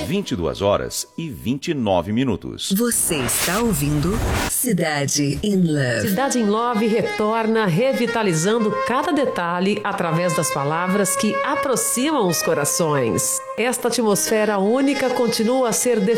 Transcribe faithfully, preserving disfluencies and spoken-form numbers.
vinte e duas horas e vinte e nove minutos. Você está ouvindo Cidade in Love. Cidade in Love retorna revitalizando cada detalhe através das palavras que aproximam os corações. Esta atmosfera única continua a ser